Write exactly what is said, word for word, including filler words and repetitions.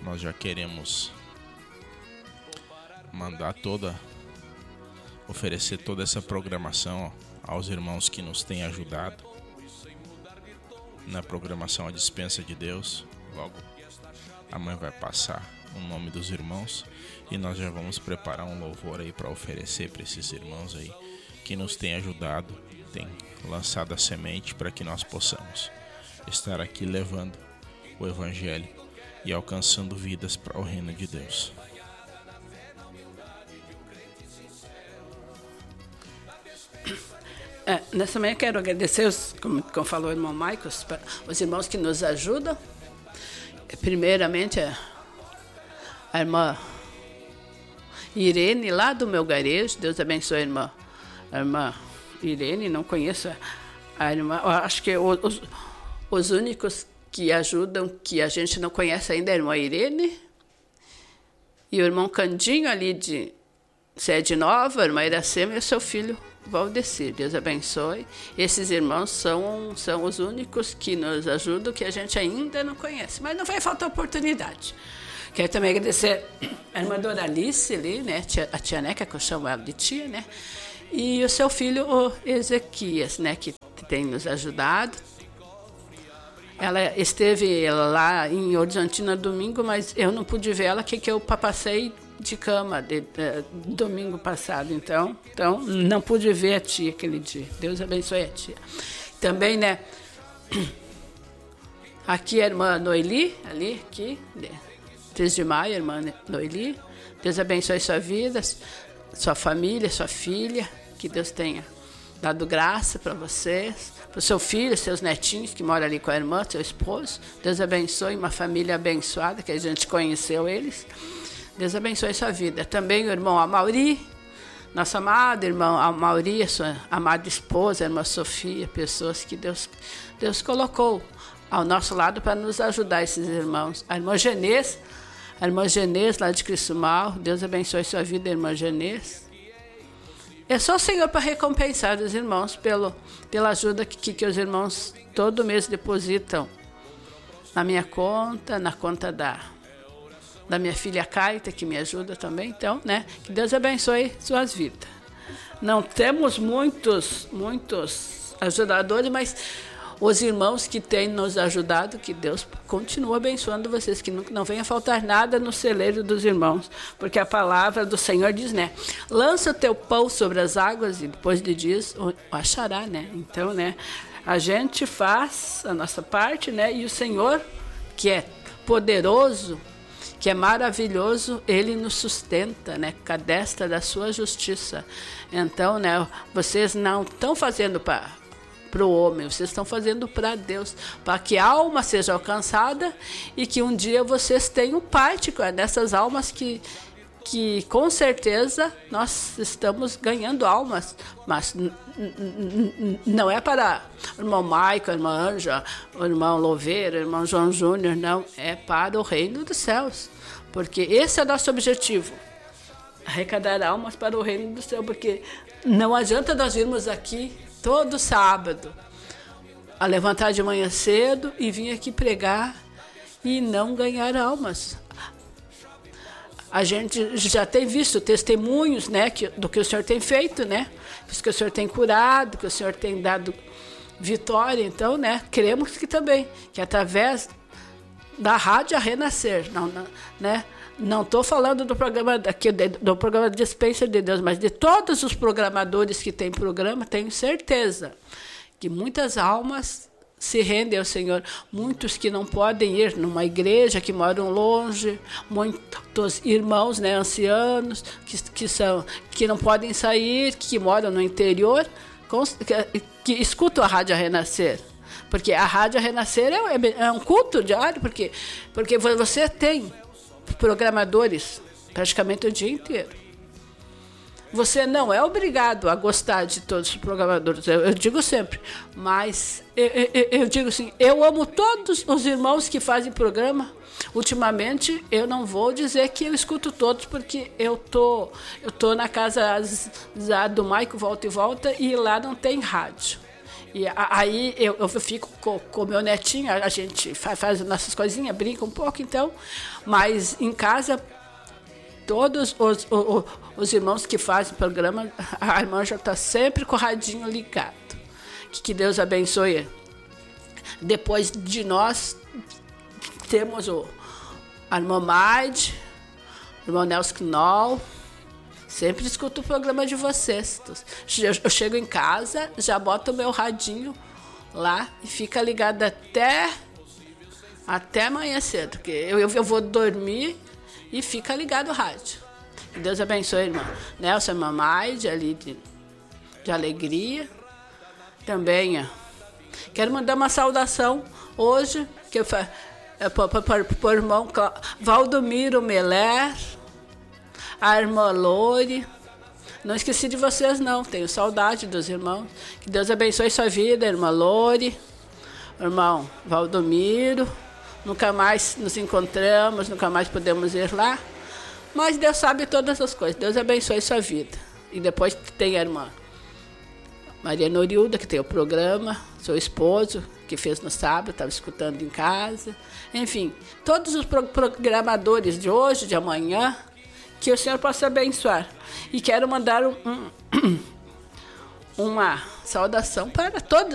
nós já queremos mandar toda, oferecer toda essa programação aos irmãos que nos têm ajudado na programação A Dispensa de Deus. Logo a mãe vai passar o nome dos irmãos e nós já vamos preparar um louvor aí para oferecer para esses irmãos aí que nos têm ajudado, têm lançado a semente para que nós possamos estar aqui levando o Evangelho e alcançando vidas para o reino de Deus. É, nessa manhã quero agradecer, os, como, como falou o irmão Michael, os irmãos que nos ajudam. Primeiramente, a irmã Irene, lá do meu garejo. Deus abençoe a irmã, a irmã Irene. Não conheço a irmã. Eu acho que os, os únicos que ajudam, que a gente não conhece ainda, é a irmã Irene. E o irmão Candinho, ali de Sede Nova, a irmã Iracema e o seu filho Valdecir. Deus abençoe. Esses irmãos são, são os únicos que nos ajudam, que a gente ainda não conhece. Mas não vai faltar oportunidade. Quero também agradecer a irmã Doralice ali, né? A tia Neca, que eu chamo ela de tia, né? E o seu filho, o Ezequias, né? Que tem nos ajudado. Ela esteve lá em Horizontina domingo, mas eu não pude ver ela, que, que eu passei de cama de, de, domingo passado, então, então não pude ver a tia aquele dia. Deus abençoe a tia. Também, né, aqui a irmã Noeli, ali, aqui, três de maio, a irmã Noeli. Deus abençoe sua vida, sua família, sua filha, que Deus tenha dado graça para vocês, para o seu filho, seus netinhos que moram ali com a irmã, seu esposo. Deus abençoe, uma família abençoada, que a gente conheceu eles. Deus abençoe sua vida. Também o irmão Amauri, nosso amado irmão Amauri, a sua amada esposa, a irmã Sofia, pessoas que Deus, Deus colocou ao nosso lado para nos ajudar, esses irmãos. A irmã Genês, a irmã Genês lá de Cristumal, Deus abençoe sua vida, irmã Genês. É só o Senhor para recompensar os irmãos pelo, pela ajuda que, que os irmãos todo mês depositam na minha conta, na conta da... da minha filha Caita, que me ajuda também. Então, né, que Deus abençoe suas vidas. Não temos muitos, muitos ajudadores, mas os irmãos que têm nos ajudado, que Deus continue abençoando vocês, que não, não venha faltar nada no celeiro dos irmãos, porque a palavra do Senhor diz, né, lança o teu pão sobre as águas e depois de dias o achará, né. Então, né, a gente faz a nossa parte, né, e o Senhor, que é poderoso, que é maravilhoso, Ele nos sustenta, né, com a destra da sua justiça. Então, né, vocês não estão fazendo para o homem, vocês estão fazendo para Deus, para que a alma seja alcançada e que um dia vocês tenham parte dessas almas que, que com certeza nós estamos ganhando almas, mas não é para o irmão Maico, a irmã Anja, o irmão Louveira, o irmão João Júnior, não, é para o reino dos céus, porque esse é o nosso objetivo, arrecadar almas para o reino do céu, porque não adianta nós irmos aqui todo sábado, a levantar de manhã cedo e vir aqui pregar e não ganhar almas. A gente já tem visto testemunhos, né, que, do que o Senhor tem feito, né, que o Senhor tem curado, que o Senhor tem dado vitória. Então, né, cremos que também, que através da Rádio a Renascer, não, não, né, não estou falando do programa aqui, do programa de Dispensa de Deus, mas de todos os programadores que têm programa, tenho certeza que muitas almas se rendem ao Senhor. Muitos que não podem ir numa igreja, que moram longe, muitos irmãos, né, ancianos, que, que, são, que não podem sair, que moram no interior, que, que escutam a Rádio Renascer. Porque a Rádio Renascer é, é um culto diário, porque, porque você tem programadores praticamente o dia inteiro. Você não é obrigado a gostar de todos os programadores, eu, eu digo sempre, mas eu, eu, eu digo assim, eu amo todos os irmãos que fazem programa. Ultimamente, eu não vou dizer que eu escuto todos, porque eu tô, eu tô na casa do Maico Volta e Volta, e lá não tem rádio. E aí eu, eu fico com o meu netinho, a gente faz, faz nossas coisinhas, brinca um pouco, então. Mas em casa, todos os, os, os irmãos que fazem o programa, a irmã já está sempre com o radinho ligado. Que, que Deus abençoe. Depois de nós, temos o a irmã Maide, o irmão Nelson Knoll. Sempre escuto o programa de vocês. Eu chego em casa, já boto o meu radinho lá e fica ligado até, até amanhã cedo. Porque eu, eu vou dormir e fica ligado o rádio. Que Deus abençoe, irmã Nelson, irmã Maide, ali de, de alegria. Também, ó, quero mandar uma saudação hoje que é, para o irmão Valdomiro Meller, a irmã Lore. Não esqueci de vocês, não. Tenho saudade dos irmãos. Que Deus abençoe sua vida, irmã Lore, irmão Valdomiro. Nunca mais nos encontramos, nunca mais podemos ir lá. Mas Deus sabe todas as coisas. Deus abençoe sua vida. E depois tem a irmã Maria Norilda, que tem o programa, seu esposo, que fez no sábado, estava escutando em casa. Enfim, todos os programadores de hoje, de amanhã, que o Senhor possa abençoar. E quero mandar um, um, uma saudação para todos